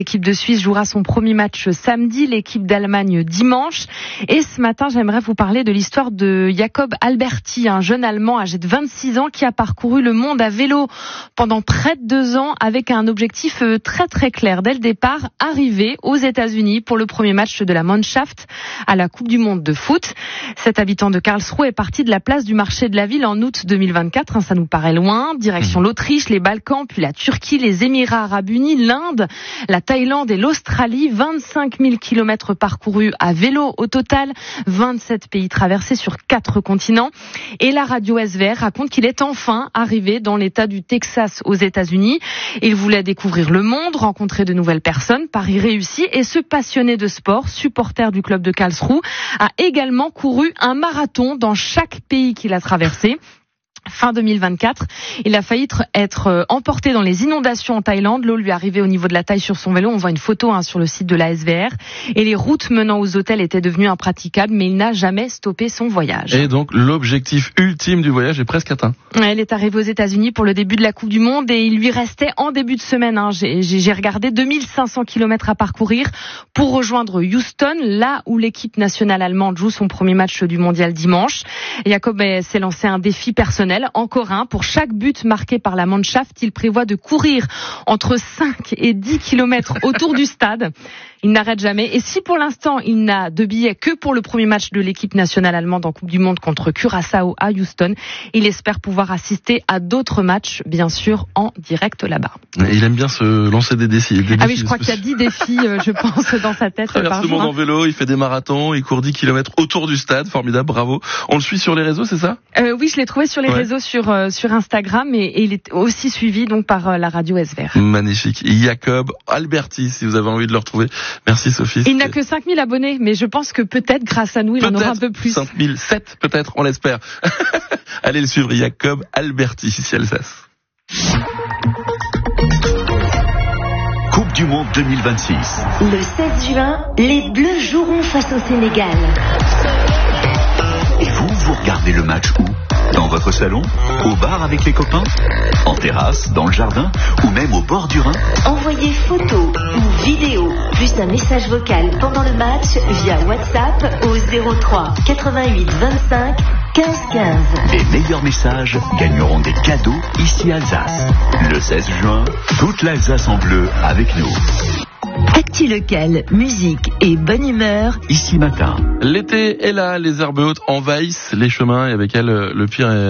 L'équipe de Suisse jouera son premier match samedi, l'équipe d'Allemagne dimanche. Et ce matin, j'aimerais vous parler de l'histoire de Jakob Alberti, un jeune Allemand âgé de 26 ans qui a parcouru le monde à vélo pendant près de 2 ans avec un objectif très très clair. Dès le départ, arriver aux États-Unis pour le premier match de la Mannschaft à la Coupe du Monde de foot. Cet habitant de Karlsruhe est parti de la place du marché de la ville en août 2024. Ça nous paraît loin. Direction l'Autriche, les Balkans, puis la Turquie, les Émirats Arabes Unis, l'Inde, la Thaïlande et l'Australie. 25 000 kilomètres parcourus à vélo au total, 27 pays traversés sur 4 continents. Et la radio SVR raconte qu'il est enfin arrivé dans l'état du Texas aux États-Unis. Il voulait découvrir le monde, rencontrer de nouvelles personnes, pari réussi, et ce passionné de sport, supporter du club de Karlsruhe, a également couru un marathon dans chaque pays qu'il a traversé. Fin 2024, il a failli être emporté dans les inondations en Thaïlande. L'eau lui est arrivée au niveau de la taille sur son vélo. On voit une photo sur le site de la SVR. Et les routes menant aux hôtels étaient devenues impraticables, mais il n'a jamais stoppé son voyage. Et donc, l'objectif ultime du voyage est presque atteint. Il est arrivé aux États-Unis pour le début de la Coupe du Monde et il lui restait en début de semaine, j'ai regardé, 2500 kilomètres à parcourir pour rejoindre Houston, là où l'équipe nationale allemande joue son premier match du mondial dimanche. Jakob s'est lancé un défi personnel. Encore un. Pour chaque but marqué par la Mannschaft, il prévoit de courir entre 5 et 10 kilomètres autour du stade. Il n'arrête jamais. Et si pour l'instant, il n'a de billets que pour le premier match de l'équipe nationale allemande en Coupe du Monde contre Curaçao à Houston, il espère pouvoir assister à d'autres matchs, bien sûr, en direct là-bas. Et il aime bien se lancer des défis. Ah oui, je crois qu'il y a 10 défis, je pense, dans sa tête. Traverse le monde en vélo, il fait des marathons, il court 10 kilomètres autour du stade. Formidable, bravo. On le suit sur les réseaux, c'est ça? Oui, je l'ai trouvé sur les réseaux, sur Instagram, et il est aussi suivi donc par la radio SVR. Magnifique. Jakob Alberti, si vous avez envie de le retrouver. Merci Sophie. Il n'a que 5000 abonnés, mais je pense que peut-être grâce à nous, il en aura un peu plus. 5007 peut-être, on l'espère. Allez le suivre, Jakob Alberti, ici Alsace. Coupe du Monde 2026. Le 16 juin, les Bleus joueront face au Sénégal. Et vous regardez le match où? Dans votre salon? Au bar avec les copains? En terrasse? Dans le jardin? Ou même au bord du Rhin? Envoyez photos ou vidéos, plus un message vocal pendant le match via WhatsApp au 03 88 25 15 15. Les meilleurs messages gagneront des cadeaux ici à Alsace. Le 16 juin, toute l'Alsace en bleu avec nous. Actu local, musique et bonne humeur. Ici matin. L'été est là, les herbes hautes envahissent les chemins et avec elles le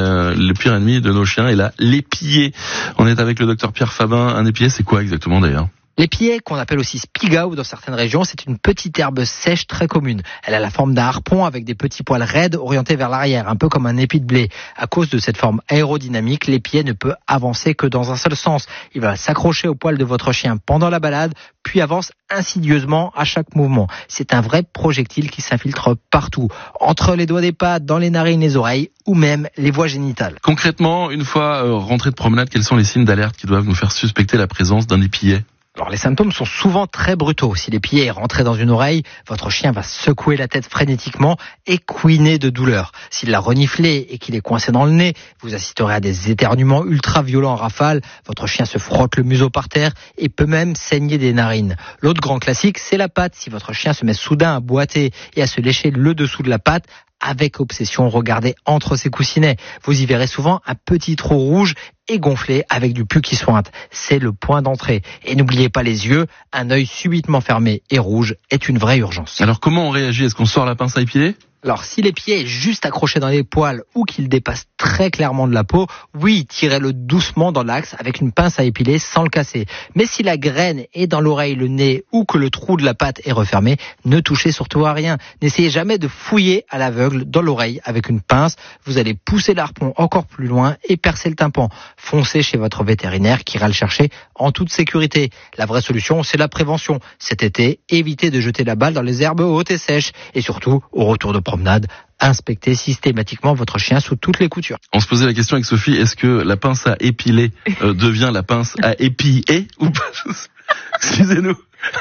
pire ennemi de nos chiens est là, l'épier. On est avec le docteur Pierre Fabin. Un épier, c'est quoi exactement d'ailleurs? L'épier, qu'on appelle aussi spigao dans certaines régions, c'est une petite herbe sèche très commune. Elle a la forme d'un harpon avec des petits poils raides orientés vers l'arrière, un peu comme un épi de blé. À cause de cette forme aérodynamique, l'épier ne peut avancer que dans un seul sens. Il va s'accrocher au poil de votre chien pendant la balade, puis avance insidieusement à chaque mouvement. C'est un vrai projectile qui s'infiltre partout, entre les doigts des pattes, dans les narines, les oreilles ou même les voies génitales. Concrètement, une fois rentré de promenade, quels sont les signes d'alerte qui doivent nous faire suspecter la présence d'un épier? Alors les symptômes sont souvent très brutaux. Si l'épier est rentré dans une oreille, votre chien va secouer la tête frénétiquement et couiner de douleur. S'il l'a reniflé et qu'il est coincé dans le nez, vous assisterez à des éternuements ultra violents en rafale. Votre chien se frotte le museau par terre et peut même saigner des narines. L'autre grand classique, c'est la patte. Si votre chien se met soudain à boiter et à se lécher le dessous de la patte, avec obsession, regardez entre ses coussinets. Vous y verrez souvent un petit trou rouge et gonflé avec du pus qui sointe. C'est le point d'entrée. Et n'oubliez pas les yeux, un œil subitement fermé et rouge est une vraie urgence. Alors comment on réagit? Est-ce qu'on sort la pince à épiler? Alors, si l'épier est juste accroché dans les poils ou qu'il dépasse très clairement de la peau, oui, tirez-le doucement dans l'axe avec une pince à épiler sans le casser. Mais si la graine est dans l'oreille, le nez ou que le trou de la patte est refermé, ne touchez surtout à rien. N'essayez jamais de fouiller à l'aveugle dans l'oreille avec une pince. Vous allez pousser l'harpon encore plus loin et percer le tympan. Foncez chez votre vétérinaire qui ira le chercher en toute sécurité. La vraie solution, c'est la prévention. Cet été, évitez de jeter la balle dans les herbes hautes et sèches. Et surtout, au retour de promenade, inspectez systématiquement votre chien sous toutes les coutures. On se posait la question avec Sophie, est-ce que la pince à épiler devient la pince à épier ou pas? Excusez-nous.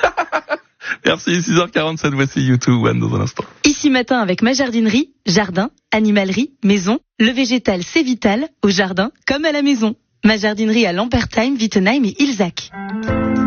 Merci, 6h47, voici YouTube One dans un instant. Ici matin avec ma jardinerie, jardin, animalerie, maison, le végétal c'est vital, au jardin comme à la maison. Ma jardinerie à Lampertheim, Wittenheim et Ilzac.